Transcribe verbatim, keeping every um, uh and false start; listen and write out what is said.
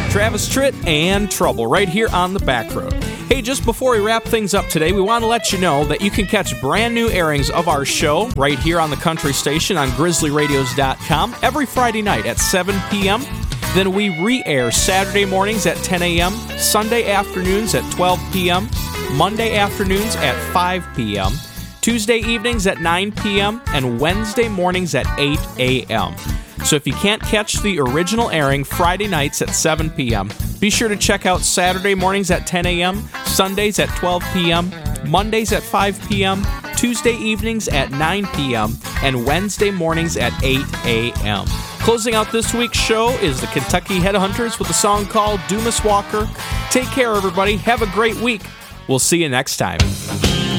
Travis Tritt and Trouble right here on the Back Road. Hey, just before we wrap things up today, we want to let you know that you can catch brand new airings of our show right here on the country station on grizzly radios dot com every Friday night at seven p.m. Then we re-air Saturday mornings at ten a.m., Sunday afternoons at twelve p.m., Monday afternoons at five p.m., Tuesday evenings at nine p.m., and Wednesday mornings at eight a.m. So if you can't catch the original airing Friday nights at seven p.m., be sure to check out Saturday mornings at ten a.m., Sundays at twelve p.m., Mondays at five p.m., Tuesday evenings at nine p.m., and Wednesday mornings at eight a.m. Closing out this week's show is the Kentucky Headhunters with a song called Dumas Walker. Take care, everybody. Have a great week. We'll see you next time.